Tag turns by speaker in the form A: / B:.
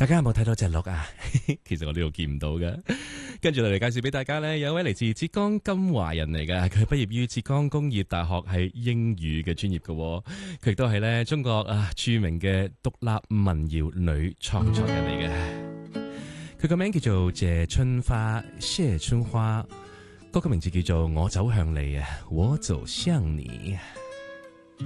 A: 大家有冇睇到隻鹿啊？其實我呢度見唔到嘅。跟住嚟介紹俾大家呢，有一位嚟自浙江金華人嚟嘅，佢畢業於浙江工業大學，係英語嘅專業嘅。佢亦都係呢中國著名嘅獨立民謠女創作人嚟嘅。佢個名叫做謝春花，謝春花，歌曲名字叫做《我走向你》啊，我走向你。